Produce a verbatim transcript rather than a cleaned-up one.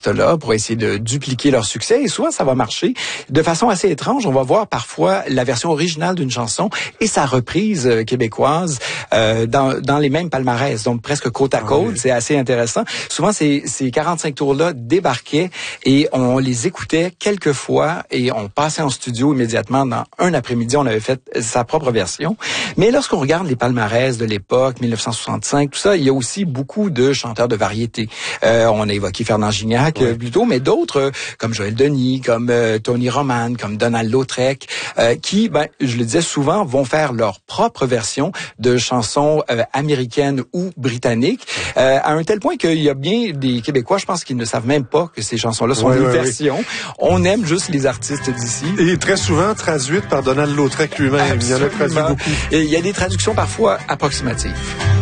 là pour essayer de dupliquer leur succès et souvent ça va marcher de façon assez étrange. On va voir parfois la version originale d'une chanson et sa reprise euh, québécoise euh, dans, dans les mêmes palmarès, donc presque côte à côte. Oui. C'est assez intéressant. Souvent ces, ces quarante-cinq tours-là débarquaient et on les écoutait quelques fois et on passait en studio immédiatement. Dans un après-midi, on avait fait sa propre version. Mais lorsqu'on regarde les palmarès de l'époque, mille neuf cent soixante-cinq, tout ça, il y a aussi beaucoup de chanteurs de variété. Euh, on a évoqué Fernand Gignac, oui. plutôt, mais d'autres, euh, comme Joël Denis, comme euh, Tony Roman, comme Donald Lautrec, euh, qui, ben, je le disais souvent, vont faire leur propre version de chansons euh, américaines ou britanniques, euh, à un tel point qu'il y a bien des Québécois, je pense, qui ne savent même pas que ces chansons-là sont oui, des oui, versions. Oui. On aime juste les artistes d'ici. Et très souvent traduites par Donald Lautrec lui-même. Absolument. Il y en a traduit beaucoup. Et il y a des traductions parfois approximatives.